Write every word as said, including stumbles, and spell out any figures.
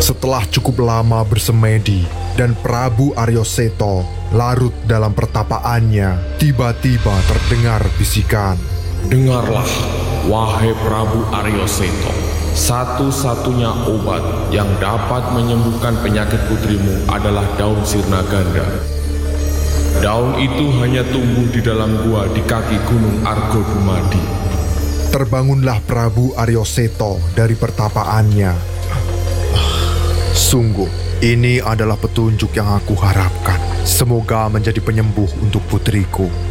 Setelah cukup lama bersemedi dan Prabu Aryo Seto larut dalam pertapaannya, tiba-tiba terdengar bisikan. Dengarlah, wahai Prabu Aryo Seto. Satu-satunya obat yang dapat menyembuhkan penyakit putrimu adalah daun sirna ganda. Daun itu hanya tumbuh di dalam gua di kaki gunung Argodumadi. Terbangunlah Prabu Aryo Seto dari pertapaannya. Sungguh, ini adalah petunjuk yang aku harapkan. Semoga menjadi penyembuh untuk putriku.